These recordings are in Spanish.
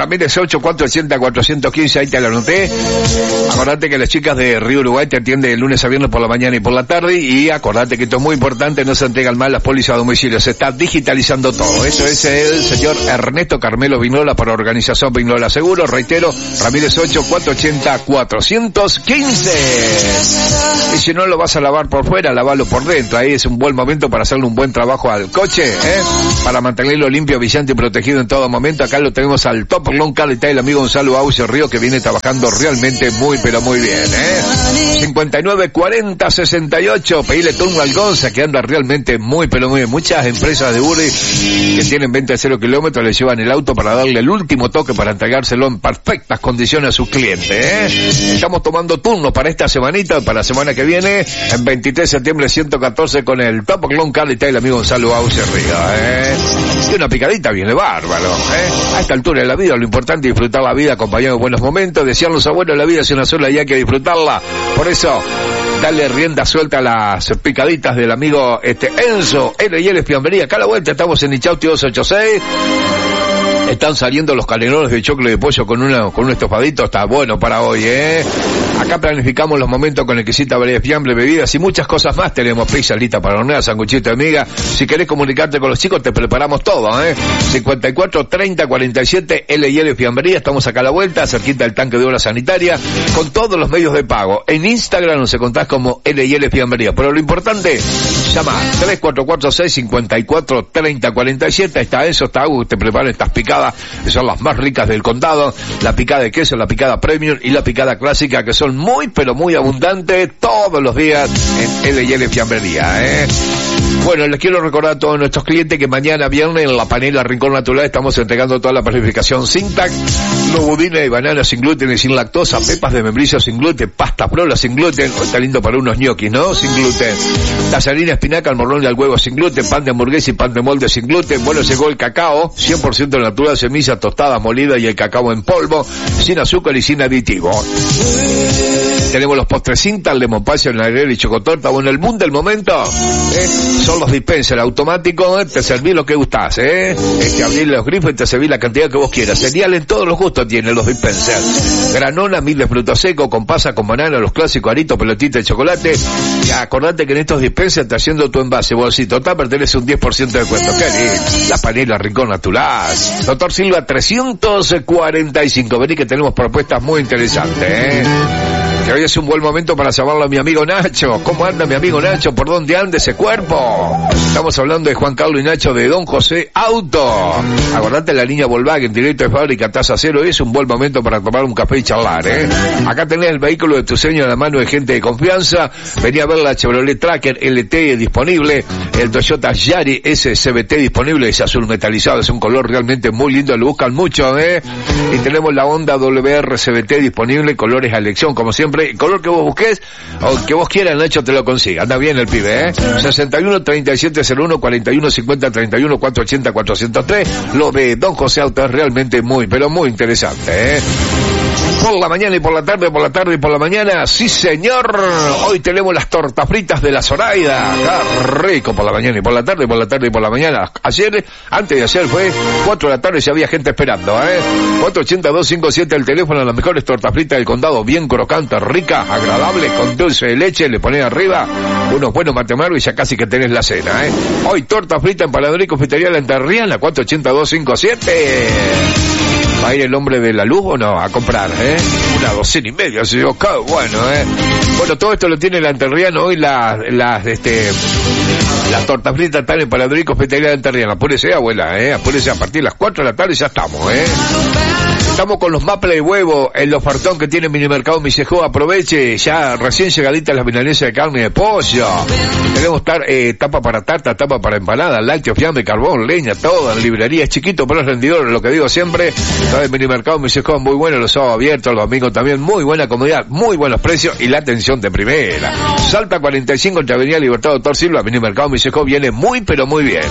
Ramírez 8, 480, 415, ahí te lo anoté. Acordate que las chicas de Río Uruguay te atienden de lunes a viernes por la mañana y por la tarde, y acordate que esto es muy importante, no se entregan mal las pólizas a domicilio, se está digitalizando todo. Eso es el señor Ernesto Carmelo Vignola para Organización Vignola Seguro, reitero, Ramírez 8, 480, 415. Y si no lo vas a lavar por fuera, lavalo por dentro, ahí es un buen momento para hacerle un buen trabajo al coche, para mantenerlo limpio, brillante y protegido en todo momento. Acá lo tenemos al Top Long Car, está el amigo Gonzalo Auce Río, que viene trabajando realmente muy pero muy bien, 59 40 68, pedile turno al Gonza, que anda realmente muy pero muy bien. Muchas empresas de Uri que tienen venta de 0 kilómetros le llevan el auto para darle el último toque, para entregárselo en perfectas condiciones a sus clientes, Estamos tomando turno para esta semanita, para la semana que viene, en 23 de septiembre 114, con el Top Long Car, está el amigo Gonzalo Auce Río, Y una picadita viene bárbaro, A esta altura de la vida lo importante es disfrutar la vida acompañado de buenos momentos. Decían los abuelos, la vida es una sola y hay que disfrutarla. Por eso, dale rienda suelta a las picaditas del amigo Enzo, L&L Fiambrería. Acá a la vuelta estamos en Ichauti 286. Están saliendo los canelones de choclo de pollo con un estofadito, está bueno para hoy, Acá planificamos los momentos con exquisita variedad de fiambre, bebidas y muchas cosas más. Tenemos pizza lista para hornear, sanguchito de miga. Si querés comunicarte con los chicos, te preparamos todo, 54 30 47 L&L Fiambrería. Estamos acá a la vuelta, cerquita del tanque de obra sanitaria, con todos los medios de pago. En Instagram nos encontrás como L&L Fiambrería. Pero lo importante, llama 3446 54 30 47. Está eso, está Agus, te preparan estas picadas, que son las más ricas del condado. La picada de queso, la picada premium y la picada clásica, que son muy pero muy abundantes todos los días en L&L Fiambrería, Bueno, les quiero recordar a todos nuestros clientes que mañana viernes en la panela Rincón Natural estamos entregando toda la planificación Sintac, los budines de banana sin gluten y sin lactosa, pepas de membrillo sin gluten, pasta prola sin gluten, está lindo para unos ñoquis, ¿no? Sin gluten, tallarina, espinaca, almorrón y al huevo sin gluten, pan de hamburguesa y pan de molde sin gluten. Bueno, llegó el cacao, 100% natural, semilla tostada, molida y el cacao en polvo, sin azúcar y sin aditivo. Tenemos los postres Sintac, lemon pie, naranjera y chocotorta. Bueno, el boom del momento, son los dispensers automáticos, te servís lo que gustás, abrir los grifos y te servís la cantidad que vos quieras. Cereal en todos los gustos tienen los dispensers. Granola, mil de frutos secos, con pasa, con banana, los clásicos aritos, pelotita de chocolate. Y acordate que en estos dispensers te haciendo tu envase, bolsito, tupper, tenés un 10% de descuento. ¿Qué lindo? La panela Rincón Natural. Doctor Silva 345. Vení que tenemos propuestas muy interesantes, Que hoy es un buen momento para llamarlo a mi amigo Nacho. ¿Cómo anda mi amigo Nacho? ¿Por dónde anda ese cuerpo? Estamos hablando de Juan Carlos y Nacho de Don José Auto. Acordate la línea Volkswagen, directo de fábrica, tasa cero. Es un buen momento para tomar un café y charlar, Acá tenés el vehículo de tu sueño en la mano de gente de confianza. Vení a ver la Chevrolet Tracker LT disponible, el Toyota Yaris SCBT disponible, es azul metalizado, es un color realmente muy lindo, lo buscan mucho, Y tenemos la Honda WR CBT disponible, colores a elección, como siempre. El color que vos busques o que vos quieras, Nacho te lo consiga. Anda bien el pibe, 61 37 01 41 50 31 480 403. Lo de Don José Auto es realmente muy, pero muy interesante, Por la mañana y por la tarde, por la tarde y por la mañana, sí señor. Hoy tenemos las tortas fritas de la Zoraida. Qué rico por la mañana y por la tarde, por la tarde y por la mañana. Ayer, antes de ayer fue 4 de la tarde, ya había gente esperando, 480-257 el teléfono, las mejores tortas fritas del condado, bien crocantes, ricas, agradables, con dulce de leche, le ponés arriba unos buenos matemargos y ya casi que tenés la cena, Hoy torta frita en Panadería y Confitería La Enterriana, 480-257. ¿Va a ir el hombre de la luz o no? A comprar, una docena y media, así digo, qué bueno, Bueno, todo esto lo tiene la Enterriana hoy, las tortas fritas están en Panadería y Confitería La Enterriana. Apúrese, abuela, apúrese, a partir de las 4 de la tarde ya estamos, Estamos con los maples de huevo, el ofertón que tiene Minimercado Misejó. Aproveche, ya recién llegaditas las milanesas de carne y de pollo. Tenemos tapa para tarta, tapa para empanada, lácteo, fiambre, carbón, leña, todo en librería. Es chiquito, pero es rendidor, lo que digo siempre. El Minimercado Misejó, muy bueno, los sábados abiertos, los domingos también, muy buena comodidad, muy buenos precios y la atención de primera. Salta 45 entre Avenida Libertad Doctor Silva, Minimercado Misejó viene muy, pero muy bien,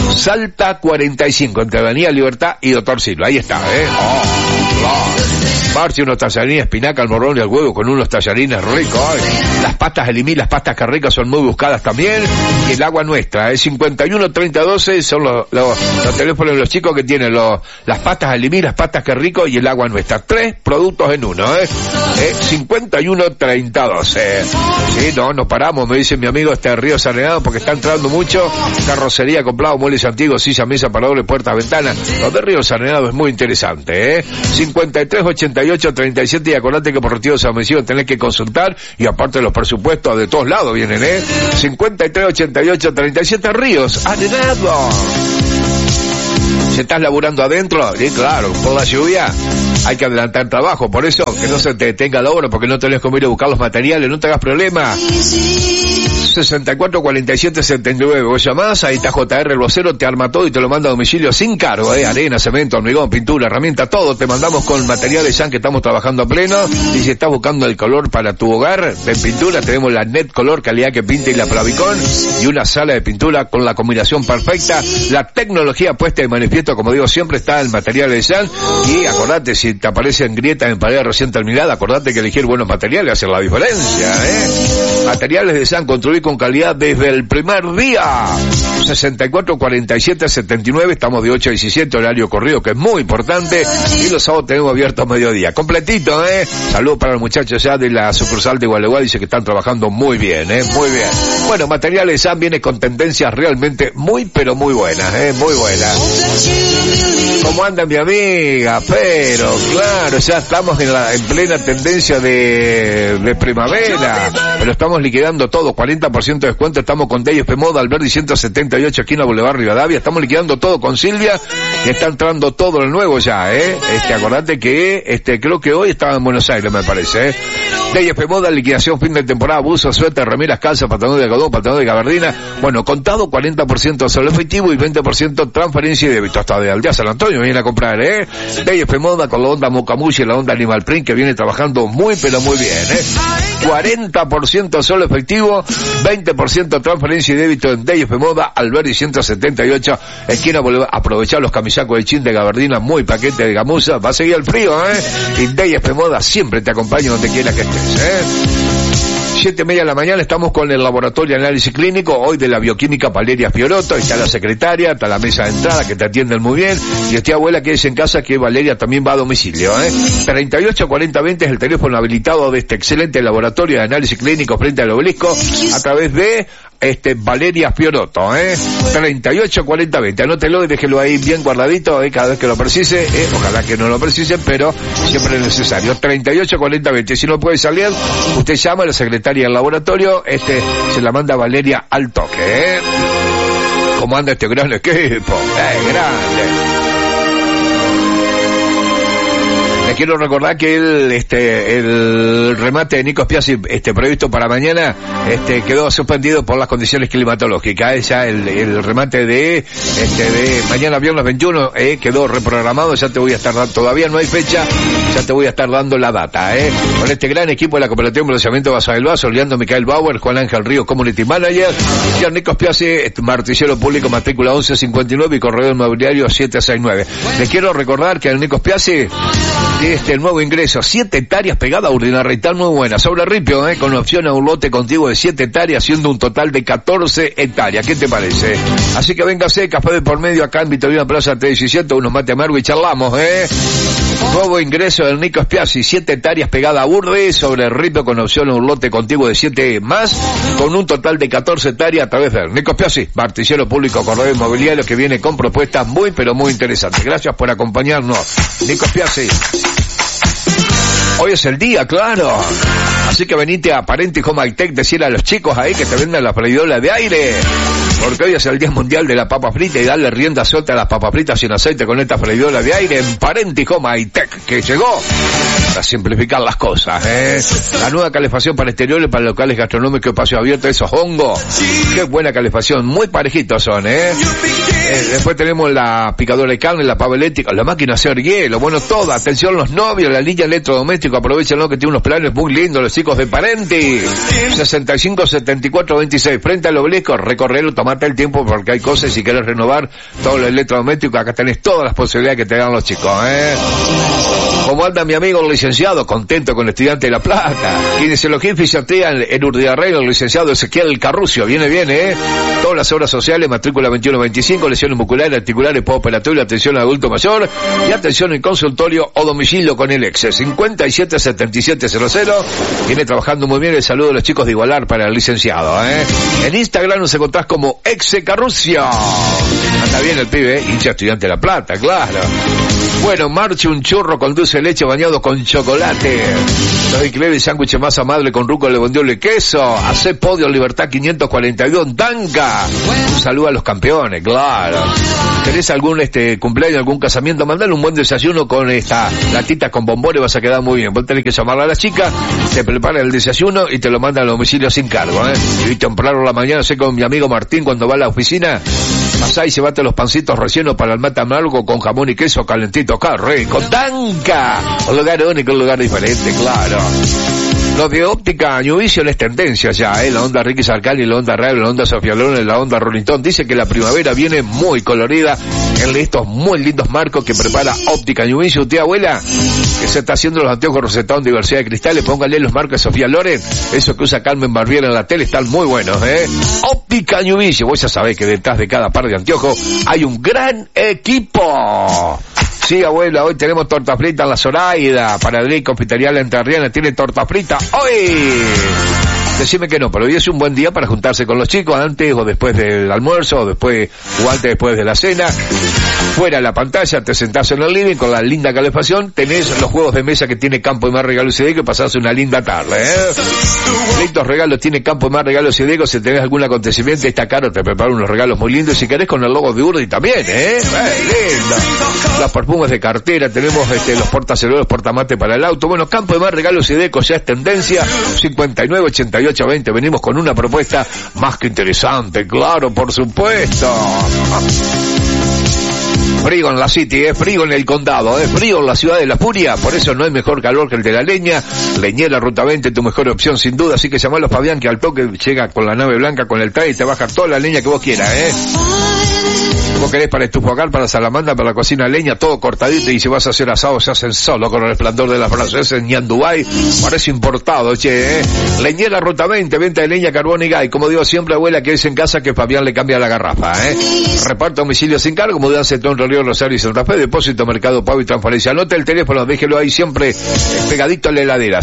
Salta 45 entre Avenida Libertad y Doctor Silva, ahí está, marcha, unos tallarines, espinaca, al morrón y al huevo con unos tallarines ricos. Las pastas Elimí, las pastas que ricas son muy buscadas también. Y el agua nuestra, 51 30 12 son los teléfonos de los chicos que tienen las pastas Elimí, las pastas que rico y el agua nuestra. 3 productos en uno, 51 30 12. Sí, no paramos, me dice mi amigo Río Sarnegado, porque está entrando mucho. Carrocería, comprado, muebles antiguos, silla, mesa, paradores, puertas, ventanas. Lo de Río Sarnegado es muy interesante, 53 88 37 y acordate que por retiro de San Domicilio tenés que consultar y aparte los presupuestos de todos lados vienen, 53 88 37 Ríos Sarnegado. ¿Se estás laburando adentro? Sí, claro, por la lluvia hay que adelantar trabajo, por eso que no se te detenga la obra, porque no tenés que ir a buscar los materiales, no te hagas problema. 64 47 79, vos llamás, ahí está JR el vocero, te arma todo y te lo manda a domicilio sin cargo, arena, cemento, hormigón, pintura, herramienta, todo, te mandamos con materiales ya que estamos trabajando a pleno. Y si estás buscando el color para tu hogar, en pintura tenemos la Net Color, calidad que pinta, y la Plavicón, y una sala de pintura con la combinación perfecta. La tecnología puesta de manifiesto, como digo siempre, está el material de San. Y acordate, si te aparecen grietas en pared recién terminada, acordate que elegir buenos materiales hace la diferencia, Materiales de San, construir con calidad desde el primer día. 64 47 79, estamos de 8 a 17, horario corrido, que es muy importante, y los sábados tenemos abiertos mediodía. Completito, Saludos para los muchachos ya de la sucursal de Gualeguay, dice que están trabajando muy bien, muy bien. Bueno, Materiales San viene con tendencias realmente muy, pero muy buenas, muy buenas. ¿Cómo anda mi amiga? Pero, claro, ya estamos en plena tendencia de primavera, pero estamos liquidando todo, 40% de descuento, estamos con DF Moda, Alberdi 178, aquí en la Boulevard Rivadavia, estamos liquidando todo con Silvia, y está entrando todo lo nuevo ya, acordate que, creo que hoy estaba en Buenos Aires, me parece, DF Moda, liquidación fin de temporada, buzos, suéter, remeras, calzas, pantalón de algodón, pantalón de gabardina, bueno, contado 40% solo efectivo y 20% transferencia y débito, hasta de Aldea San Antonio viene a comprar, DF Moda con la onda Mocamushi y la onda Animal Print, que viene trabajando muy, pero muy bien, 40% solo efectivo, 20% transferencia y débito en DF Moda, Alberdi 178, esquina Bolívar. Aprovechar los camisacos de chin de gabardina, muy paquete de gamuza, va a seguir el frío, y DF Moda siempre te acompaña donde quiera que estés, 7:30 de la mañana estamos con el laboratorio de análisis clínico, hoy de la bioquímica Valeria Fiorotto, está la secretaria, está la mesa de entrada que te atienden muy bien, y esta abuela que es en casa, que Valeria también va a domicilio, 38 40 20 es el teléfono habilitado de este excelente laboratorio de análisis clínico frente al obelisco, a través de Valeria Fiorotto, 38 40 20, anótelo y déjelo ahí bien guardadito, cada vez que lo precise, ojalá que no lo precise, pero siempre es necesario, 38 40 20, si no puede salir, usted llama a la secretaria del laboratorio, se la manda Valeria al toque, ¿Cómo anda este gran equipo? Grande. Les quiero recordar que el remate de Nico Spiazzi, previsto para mañana, quedó suspendido por las condiciones climatológicas. Ya el remate de mañana viernes 21, quedó reprogramado, ya te voy a estar dando, todavía no hay fecha, ya te voy a estar dando la data, Con este gran equipo de la Cooperativa de Procesamiento de Vaso del Vaso, Leandro Micael Bauer, Juan Ángel Río, Community Manager, y Nico Spiazzi, martillero público, matrícula 1159 y correo inmobiliario 769. Les quiero recordar que el Nico Spiazzi, el nuevo ingreso, 7 hectáreas pegada a Urdinarrital, muy buena, sobre Ripio, con opción a un lote contiguo de 7 hectáreas, siendo un total de 14 hectáreas, ¿qué te parece? Así que véngase, café de por medio acá en Vitorino Plaza T17, unos mate amargo y charlamos, Nuevo ingreso del Nico Spiazzi, 7 hectáreas pegada a Urdi, sobre Ripio, con opción a un lote contiguo de 7 más, con un total de 14 hectáreas a través de Nico Spiazzi, martillero público, correo inmobiliario, que viene con propuestas muy, pero muy interesantes. Gracias por acompañarnos, Nico Spiazzi. Hoy es el día, claro. Así que venite a Parenti Home Tech, decirle a los chicos ahí que te vendan la freidora de aire. Porque hoy es el Día Mundial de la Papa Frita y darle rienda suelta a las papas fritas sin aceite con esta freidora de aire en Parenti Home Tech, que llegó para simplificar las cosas, La nueva calefacción para exteriores, para locales gastronómicos, espacio abierto, esos hongos. Qué buena calefacción, muy parejitos son, Después tenemos la picadora de carne, la pava eléctrica, la máquina de hacer hielo, bueno, todo. Atención los novios, la línea electrodoméstico, aprovechenlo que tiene unos planes muy lindos los chicos de Parenti. 65 74 26, frente al obelisco, recorrerlo, tomar tomate el tiempo porque hay cosas, si querés renovar todo lo electrodoméstico, acá tenés todas las posibilidades que te dan los chicos, ¿Cómo anda mi amigo el licenciado? Contento con el Estudiante de La Plata. Kinesiología y fisioterapia en Urdiarrey, el licenciado Ezequiel Carrucio. Viene bien, Todas las obras sociales, matrícula 2125, lesiones musculares, articulares, postoperatorio, atención al adulto mayor y atención en consultorio o domicilio con el ex 577700. Viene trabajando muy bien. El saludo de los chicos de Igualar para el licenciado, En Instagram nos encontrás como Exe Carrucio. Anda bien el pibe, hincha Estudiante de La Plata, claro. Bueno, marche un churro con dulce de leche bañado con chocolate. Los increíbles sándwiches masa madre con rúcula, bondiola y queso. Hace podio Libertad 542 en Tanca. Un saludo a los campeones, claro. ¿Tenés algún cumpleaños, algún casamiento? Mandale un buen desayuno con esta latita con bombones, vas a quedar muy bien. Vos tenés que llamarla a la chica, te prepara el desayuno y te lo mandan a domicilio sin cargo, Y temprano a la mañana, sé con mi amigo Martín cuando va a la oficina, pasá y llevate los pancitos rellenos para el mate amargo con jamón y queso calentito acá, rico. Tanca, un lugar único, un lugar diferente, claro. Lo de óptica New Vision es tendencia ya, La onda Ricky Sarcani, la onda Real, la onda Sofía Loren, la onda Rolintón. Dice que la primavera viene muy colorida en estos muy lindos marcos que prepara óptica New Vision. Usted, abuela, que se está haciendo los anteojos rosetados en diversidad de cristales, póngale los marcos de Sofía Loren. Eso que usa Carmen Barbiera en la tele están muy buenos, Óptica New Vision. Vos ya sabés que detrás de cada par de anteojos hay un gran equipo. Sí, abuela, hoy tenemos torta frita en la Zoraida, Panadería y Confitería La Entrerriana tiene torta frita hoy. Decime que no, pero hoy es un buen día para juntarse con los chicos antes o después del almuerzo, o después de la cena. Fuera de la pantalla, te sentás en el living con la linda calefacción, tenés los juegos de mesa que tiene Campo y Más Regalos y Diego y pasás una linda tarde, Lindos regalos tiene Campo y Más Regalos y Diego. Si tenés algún acontecimiento, está caro, te preparan unos regalos muy lindos. Si querés con el logo de Urdi también, lindo. Los perfumes de cartera, tenemos los portacelulares, portamate para el auto. Bueno, Campo y Más Regalos y Diego ya es tendencia, 598820. Venimos con una propuesta más que interesante, claro, por supuesto. Frío en la City, frío en el condado, frío en la ciudad de La Furia, por eso no hay mejor calor que el de la leña. Leñera Ruta 20, tu mejor opción sin duda, así que llamalo a Fabián que al toque llega con la nave blanca, con el traje y te baja toda la leña que vos quieras, Vos querés para estufogar, para salamandra, para la cocina leña, todo cortadito, y si vas a hacer asado se hacen solo con el resplandor de la francesa en Ñandubay, parece importado, Leñera Ruta 20, venta de leña, carbón y gas, como digo siempre, abuela, que es en casa que Fabián le cambia la garrafa, Reparto domicilio sin cargo, mudanza todo en Río Rosario y Santa Fe, depósito, mercado, pago y transferencia. Anota el teléfono, déjelo ahí siempre pegadito a la heladera,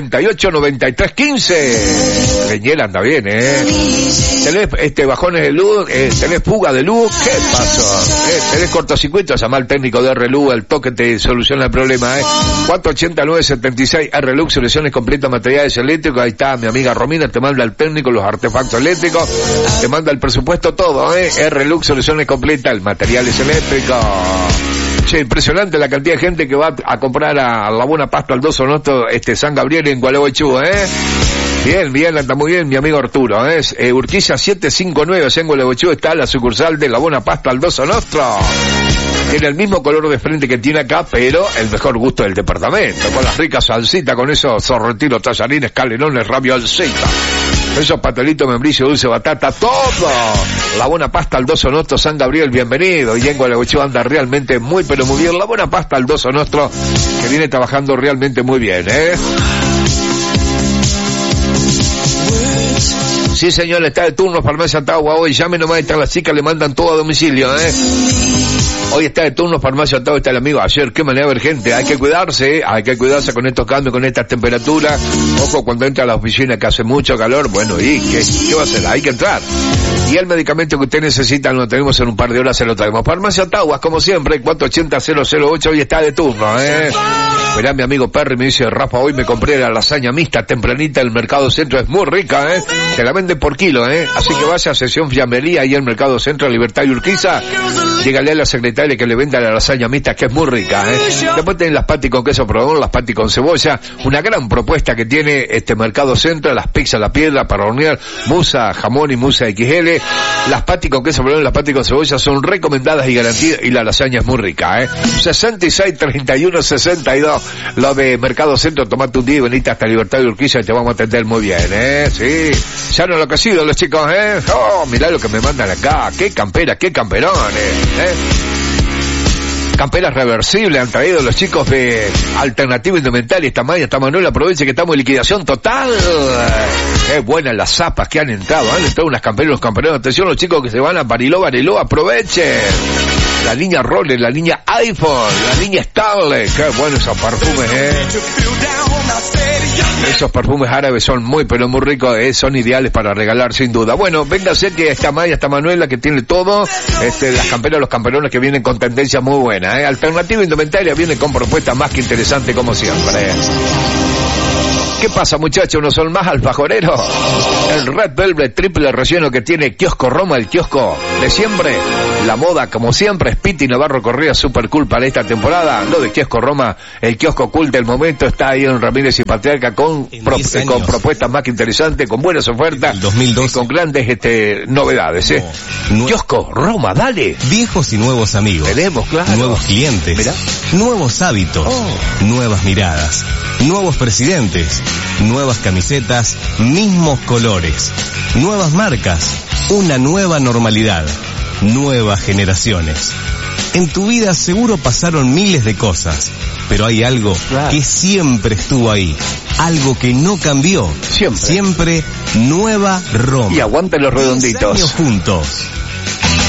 589315. Leñera anda bien, Tenés bajones de luz, tenés fuga de luz, ¿qué pasó? Tenés cortocircuito, llamá al técnico de R-Lux, el toque te soluciona el problema, 489-76 R-Lux, soluciones completas, materiales eléctricos. Ahí está mi amiga Romina, te manda el técnico, los artefactos eléctricos, te manda el presupuesto, todo, R-Lux, soluciones completas, el materiales eléctricos. Che, impresionante la cantidad de gente que va a comprar a la buena pasta al 2 Sonoto, San Gabriel en Gualeguaychú, Bien, anda muy bien mi amigo Arturo, Urquiza 759, en Gualeguaychú está la sucursal de la buena pasta al 2 Sonoto. Tiene el mismo color de frente que tiene acá, pero el mejor gusto del departamento, con las ricas salsitas, con esos sorrentinos, tallarines, canelones, raviolcita, esos patelitos, membrillo, dulce, batata, todo. La buena pasta al 2 Sonoto, San Gabriel, bienvenido. Y en Gualeguaychú anda realmente muy, pero muy bien. La buena pasta al 2 Sonoto, que viene trabajando realmente muy bien, Sí, señor, está de turno Farmacia Tagua hoy. Llame nomás, están las chicas, le mandan todo a domicilio, Hoy está de turno Farmacia Tagua, está el amigo ayer. Qué manera de ver gente. Hay que cuidarse con estos cambios, con estas temperaturas. Ojo cuando entra a la oficina que hace mucho calor. Bueno, ¿y qué va a hacer? Hay que entrar. Y el medicamento que usted necesita lo tenemos en un par de horas, se lo traemos. Farmacia Taguas, como siempre, 480-008, hoy está de turno, Mirá, mi amigo Perry me dice, Rafa, hoy me compré la lasaña mixta tempranita del Mercado Centro, es muy rica, te la venden por kilo, así que vaya a Sesión Fiambrería ahí en el Mercado Centro, Libertad y Urquiza, dígale a la secretaria que le venda la lasaña mixta, que es muy rica, Después tienen las patis con queso provolone, las patis con cebolla, una gran propuesta que tiene Mercado Centro, las pizzas La Piedra para hornear, musa, jamón y musa XL, las patis con queso provolone, las patis con cebolla son recomendadas y garantidas, y la lasaña es muy rica, 66 31 62 Lo de Mercado Centro, tomate un día y venite hasta Libertad y Urquiza y te vamos a atender muy bien, sí. Ya no han enloquecido los chicos, Oh, mirá lo que me mandan acá. Qué camperas, qué camperones, Camperas reversibles han traído los chicos de Alternativa Indumentaria. Esta Manuel, aproveche que estamos en liquidación total. Qué buenas las zapas que han entrado. Han entrado unas camperas, los camperones. Atención, los chicos que se van a Bariló, aprovechen. La línea Rolex, la línea iPhone, la línea Stanley. Qué buenos esos perfumes, Esos perfumes árabes son muy, pero muy ricos, son ideales para regalar, sin duda. Bueno, véngase que esta Manuela que tiene todo, las camperas, los camperones que vienen con tendencia muy buena, Alternativa Indumentaria viene con propuestas más que interesantes como siempre. ¿Qué pasa, muchachos? ¿No son más alfajoreros? El Red Velvet triple relleno que tiene Kiosco Roma, el kiosco de siempre. La moda, como siempre, es Piti Navarro Correa, super cool para esta temporada. Lo de Kiosco Roma, el kiosco cool del momento, está ahí en Ramírez y Patriarca con propuestas más que interesantes, con buenas ofertas, 2002, y con grandes novedades. Kiosco Roma, dale. Viejos y nuevos amigos. Tenemos, claro. Nuevos clientes. ¿Mirá? Nuevos hábitos. Nuevas miradas. Nuevos presidentes. Nuevas camisetas, mismos colores, nuevas marcas, una nueva normalidad, nuevas generaciones. En tu vida seguro pasaron miles de cosas, pero hay algo que siempre estuvo ahí, algo que no cambió. Siempre Nueva Roma. Y aguanten los redonditos. 10 años juntos.